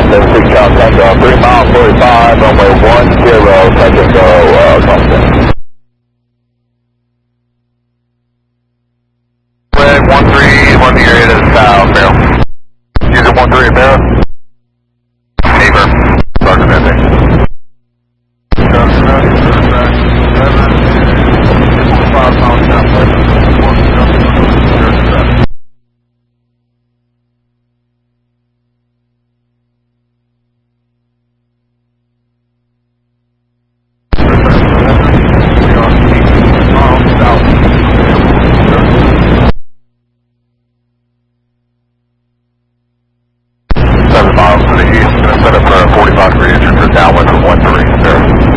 6 South Tango, 3 mile 45, runway 10, second go, constant.